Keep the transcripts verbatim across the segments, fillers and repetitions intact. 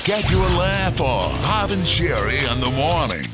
Get your laugh on. Bob and Sherry in the morning.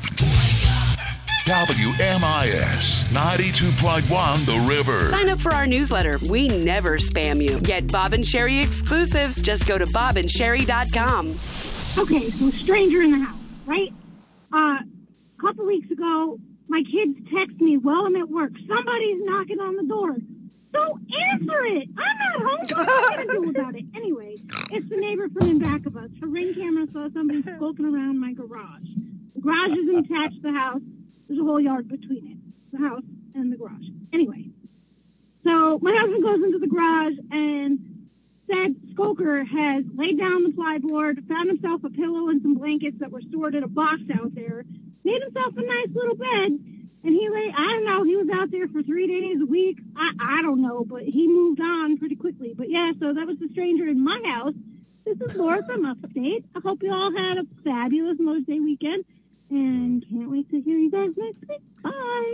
W M I S ninety-two point one The River. Sign up for our newsletter. We never spam you. Get Bob and Sherry exclusives. Just go to bob and sherry dot com. Okay, so stranger in the house, right? Uh, a couple weeks ago, my kids text me while I'm at work. Somebody's knocking on the door. So answer it. I'm not home. What am I going to do about it? Anyway, it's the neighbor from in back of us. Her ring camera saw somebody skulking around my garage. The garage isn't attached to the house. There's a whole yard between it, the house and the garage. Anyway, so my husband goes into the garage and said skulker has laid down the plyboard, found himself a pillow and some blankets that were stored in a box out there, made himself a nice little bed, and he lay, I don't know, he was out there for three days a week. I, I don't know, but he moved on pretty quickly. But yeah, so that was the stranger in my house. This is Laura from Upstate. I hope you all had a fabulous Mother's Day weekend, and can't wait to hear you guys next week. Bye.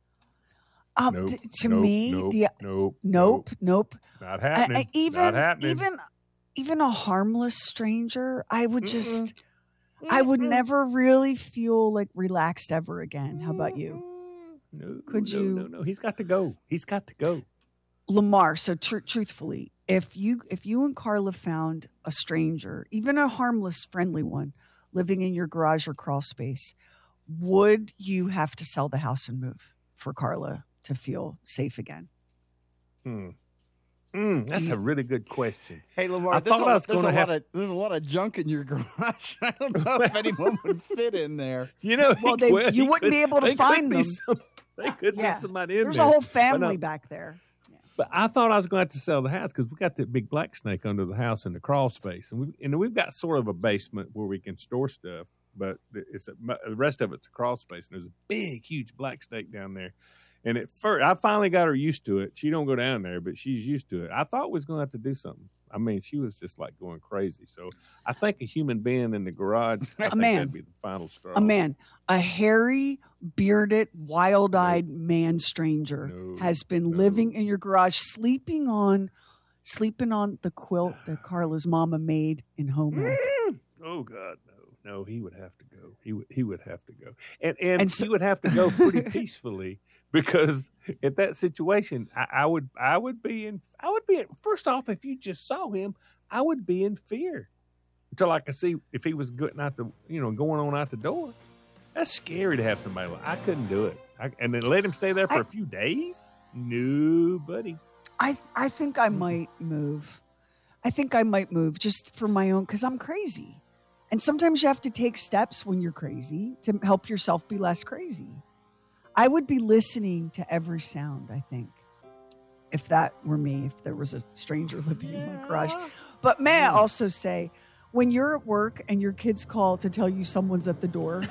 Um, nope, t- to nope, me, nope, the nope, nope, nope, not happening. I, I, even, not happening. even, even a harmless stranger, I would just, Mm-mm. I would Mm-mm. never really feel like relaxed ever again. How about you? No, Could no, you? No, no, he's got to go. He's got to go. Lamar, so tr- truthfully, if you if you and Carla found a stranger, even a harmless, friendly one, living in your garage or crawl space, would you have to sell the house and move for Carla to feel safe again? Hmm. Mm, that's you, a really good question. Hey, Lamar, I there's, thought a, I was there's, a gonna lot have... of, there's a lot of junk in your garage. I don't know if anyone would fit in there. You know, well, they, well, you wouldn't could, be able to find them. Some, they could yeah. be somebody in There's there. There's a whole family but, uh, back there. Yeah. But I thought I was going to have to sell the house because we got that big black snake under the house in the crawl space, and we and we've got sort of a basement where we can store stuff, but it's a, the rest of it's a crawl space, and there's a big, huge black snake down there. And at first, I finally got her used to it. She don't go down there, but she's used to it. I thought we was going to have to do something. I mean, she was just like going crazy. So I think a human being in the garage, I a think man, that'd be the final straw. A man, a hairy, bearded, wild-eyed no. man stranger no, has been no. living in your garage, sleeping on, sleeping on the quilt that Carla's mama made in home ec. Oh God, no. No, he would have to go. He would he would have to go. And and, and so, he would have to go pretty peacefully because at that situation I, I would I would be in I would be in, first off, if you just saw him, I would be in fear until I could see if he was getting out the you know, going on out the door. That's scary to have somebody like I couldn't do it. I, and then let him stay there for I, a few days? No, buddy. I I think I might move. I think I might move just for my own because I'm crazy. And sometimes you have to take steps when you're crazy to help yourself be less crazy. I would be listening to every sound, I think, if that were me, if there was a stranger living in my garage. But may I also say, when you're at work and your kids call to tell you someone's at the door,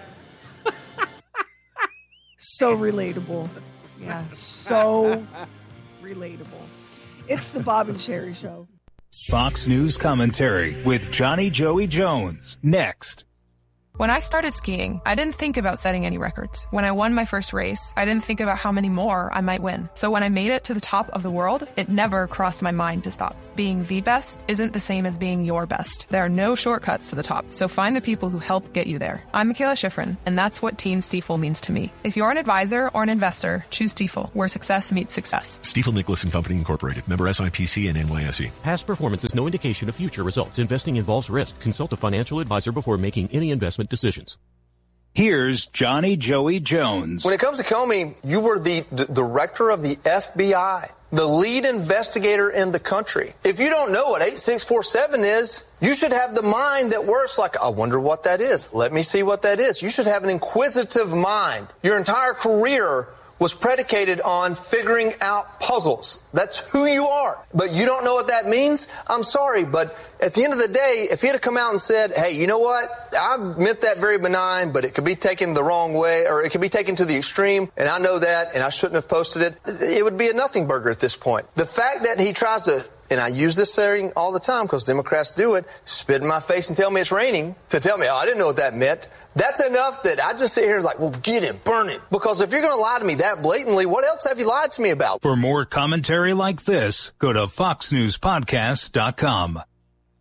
so relatable. Yeah, so relatable. It's the Bob and Sherry Show. Fox News commentary with Johnny Joey Jones. Next. When I started skiing, I didn't think about setting any records. When I won my first race, I didn't think about how many more I might win. So when I made it to the top of the world, it never crossed my mind to stop. Being the best isn't the same as being your best. There are no shortcuts to the top, so find the people who help get you there. I'm Michaela Schifrin, and that's what Team Stiefel means to me. If you're an advisor or an investor, choose Stiefel, where success meets success. Stiefel Nicholas and Company Incorporated. Member S I P C and N Y S E. Past performance is no indication of future results. Investing involves risk. Consult a financial advisor before making any investment decisions. Here's Johnny Joey Jones. When it comes to Comey, you were the d- director of the F B I, the lead investigator in the country. If you don't know what eight six four seven is, you should have the mind that works like, I wonder what that is. Let me see what that is. You should have an inquisitive mind. Your entire career was predicated on figuring out puzzles. That's who you are. But you don't know what that means? I'm sorry, but at the end of the day, if he had come out and said, hey, you know what? I meant that very benign, but it could be taken the wrong way, or it could be taken to the extreme, and I know that, and I shouldn't have posted it, it would be a nothing burger at this point. The fact that he tries to, and I use this saying all the time because Democrats do it, spit in my face and tell me it's raining, to tell me, oh, I didn't know what that meant. That's enough that I just sit here and like, well, get him, burn him. Because if you're going to lie to me that blatantly, what else have you lied to me about? For more commentary like this, go to fox news podcast dot com.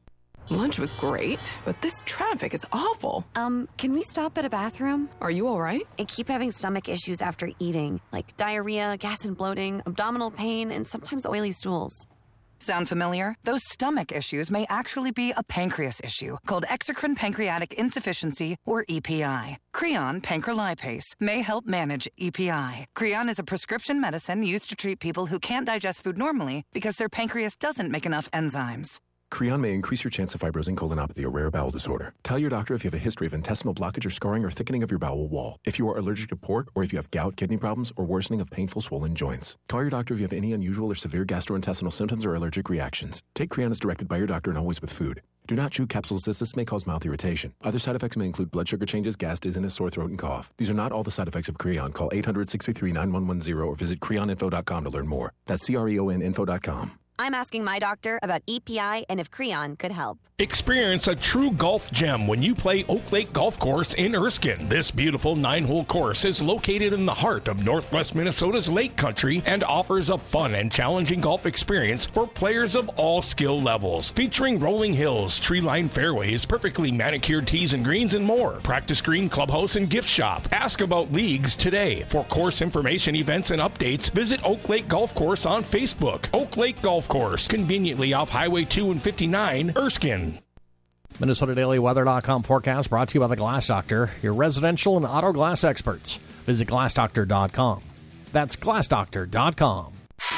Lunch was great, but this traffic is awful. Um, can we stop at a bathroom? Are you all right? I keep having stomach issues after eating, like diarrhea, gas and bloating, abdominal pain, and sometimes oily stools. Sound familiar? Those stomach issues may actually be a pancreas issue called exocrine pancreatic insufficiency, or E P I. Creon pancrelipase may help manage E P I. Creon is a prescription medicine used to treat people who can't digest food normally because their pancreas doesn't make enough enzymes. Creon may increase your chance of fibrosing colonopathy, a rare bowel disorder. Tell your doctor if you have a history of intestinal blockage or scarring or thickening of your bowel wall, if you are allergic to pork, or if you have gout, kidney problems, or worsening of painful swollen joints. Call your doctor if you have any unusual or severe gastrointestinal symptoms or allergic reactions. Take Creon as directed by your doctor and always with food. Do not chew capsules as this may cause mouth irritation. Other side effects may include blood sugar changes, gas, dizziness, sore throat, and cough. These are not all the side effects of Creon. Call eight hundred, six three three, nine one one zero or visit creon info dot com to learn more. That's C R E O N info dot com. I'm asking my doctor about E P I and if Creon could help. Experience a true golf gem when you play Oak Lake Golf Course in Erskine. This beautiful nine-hole course is located in the heart of northwest Minnesota's Lake Country and offers a fun and challenging golf experience for players of all skill levels. Featuring rolling hills, tree-lined fairways, perfectly manicured tees and greens, and more. Practice green, clubhouse, and gift shop. Ask about leagues today. For course information, events, and updates, visit Oak Lake Golf Course on Facebook. Oak Lake Golf Course, conveniently off Highway two and fifty-nine, Erskine. Minnesota Daily Weather dot com forecast brought to you by the Glass Doctor, your residential and auto glass experts. Visit glass doctor dot com. That's glass doctor dot com.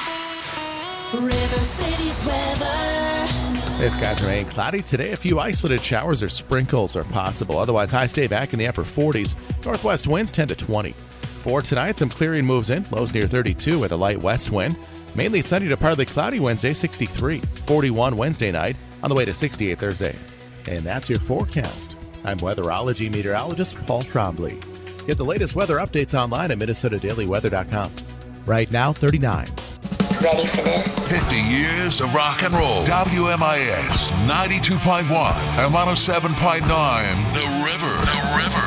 River City's weather. The skies remain cloudy today. A few isolated showers or sprinkles are possible. Otherwise, highs stay back in the upper forties. Northwest winds ten to twenty. For tonight, some clearing moves in. Lows near thirty-two with a light west wind. Mainly sunny to partly cloudy Wednesday, sixty-three. forty-one Wednesday night, on the way to sixty-eight Thursday. And that's your forecast. I'm weatherology meteorologist Paul Trombley. Get the latest weather updates online at Minnesota Daily Weather dot com. Right now, thirty-nine. Ready for this? fifty years of rock and roll. W M I S ninety-two point one and one oh seven point nine. The River. The River.